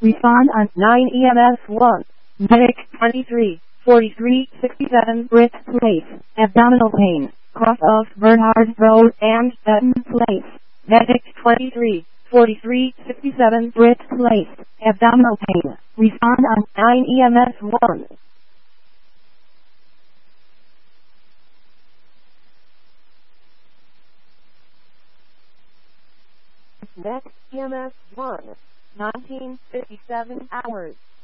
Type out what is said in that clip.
Respond on 9 EMS 1. Medic 23, 43, 67 Brick Place. Abdominal pain. Cross of Bernard Road and Benton Place. Medic 23, 43, 67 Brick Place. Abdominal pain. Respond on 9 EMS 1. Next EMS 1. 1957 hours.